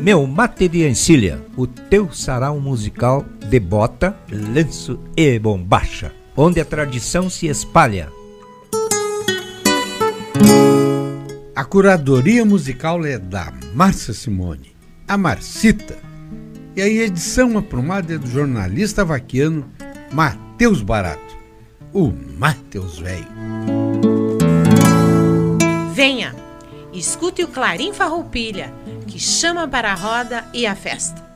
Meu Mate de Encilha, o teu sarau musical de bota, lenço e bombacha, onde a tradição se espalha. A curadoria musical é da Márcia Simone, a Marcita, e a edição aprumada é do jornalista vaquiano Matheus Barato, o Matheus Velho. Venha, escute o Clarim Farroupilha, que chama para a roda e a festa.